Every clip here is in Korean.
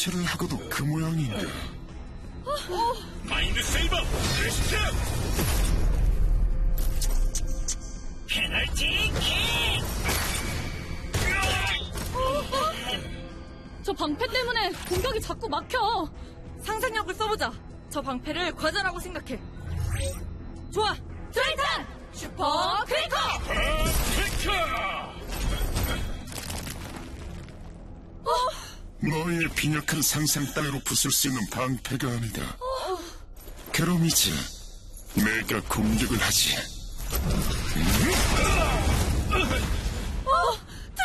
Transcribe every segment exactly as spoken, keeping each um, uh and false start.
해체를 하고도 그 모양인가? 마인드 세이버 레시트! 페널티 킥! 저 방패 때문에 공격이 자꾸 막혀. 상상력을 써보자. 저 방패를 과자라고 생각해. 좋아, 트라이탄! 슈퍼 크래커! 크래커! 너의 빈약한 상상 따위로 부술 수 있는 방패가 아니다. 그럼 이제 내가 공격을 하지. 어,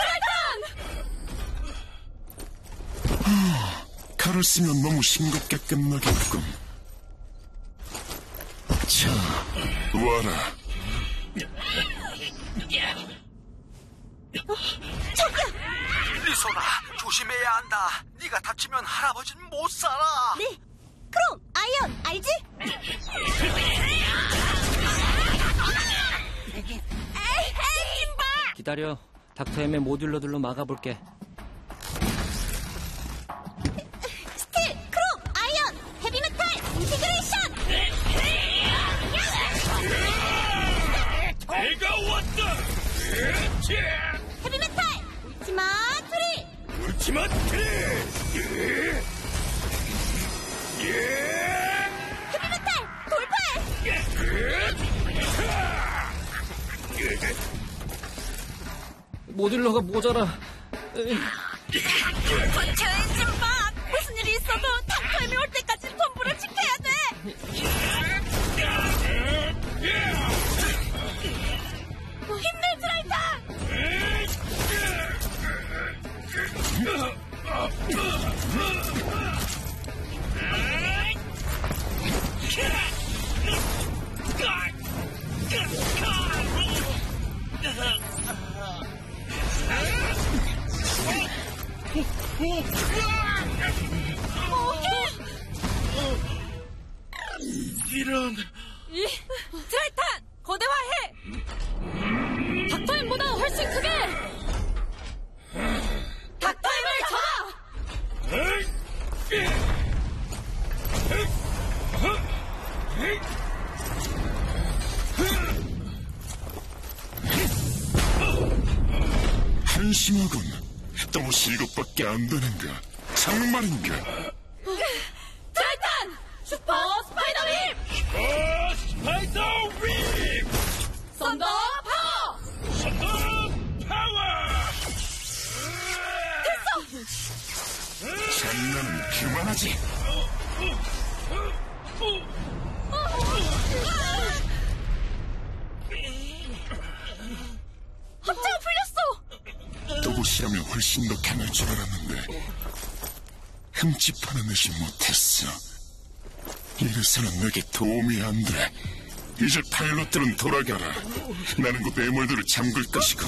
트라이탄! 아, 칼을 쓰면 너무 싱겁게 끝나겠군. 자, 와라. 리소나, 조심해야 한다. 네가 다치면 할아버지는 못 살아. 네, 그럼 아이언 알지? 에이, 에이, 김바! 기다려. 닥터 엠의 모듈러들로 막아볼게. 스틸, 크롬, 아이언, 헤비메탈, 인티그레이션! 내가 왔다! 헤비메탈, 울티마 트리! 울티마 트리! 헤비메탈, 돌발! 모듈러가 모자라. 권초의 찐박! 무슨 일이 있어도 닥터엠이 올 때까지 본부를 지켜야 돼! 힘내, 트라이탄! 이런... 이, 트라이탄! 거대화해! 닥터엠보다 훨씬 크게! 닥터엠을 잡아! 한심하군. 또 실것밖에 안 되는가? 정말인가? 트라이탄! 슈퍼 스파이더 빔! 어, 스파이더 윙! 썬더 파워! 선더 파워! 장난은 그만하지. 합체가 풀렸어! 또봇이라면 훨씬 더 강할 줄 알았는데 흠집하는 듯이 못했어. 이래서는 내게 도움이 안 돼. 이제 파일럿들은 돌아가라. 나는 곧 에몰드를 잠글 것이고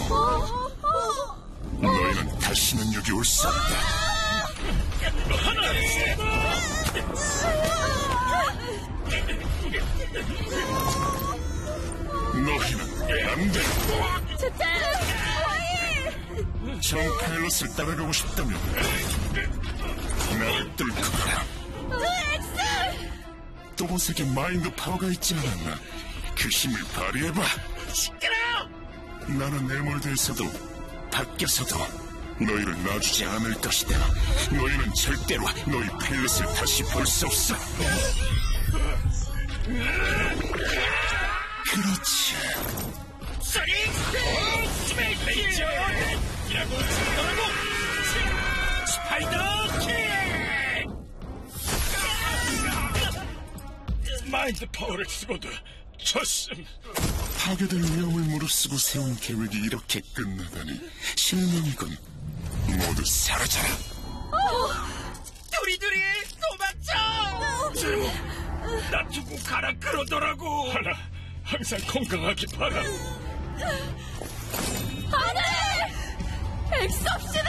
너희는 다시는 여기 올 수 없다. 너희는 안 돼. 저 파일럿을 따라가고 싶다면 나를 뚫거라. 또봇에게 마인드 파워가 있지 않았나? 그 힘을 발휘해봐. 시끄러워! 나는 에몰드에서도 밖에서도 너희를 놔주지 않을 것이다. 너희는 절대로 너희 파일럿을 다시 볼 수 없어. 그렇지. 소닉! 스페이스! 이라고 생각하고 스파이더 킥! 마인드 파워를 쓰고도 졌음. 파괴될 위험을 무릅쓰고 세운 계획이 이렇게 끝나다니 실망이군. 모두 사라져라. 두리두리 도망쳐! 나 두고 가라 그러더라고. 하나 항상 건강하기 바라. 안돼! 엑섭시다!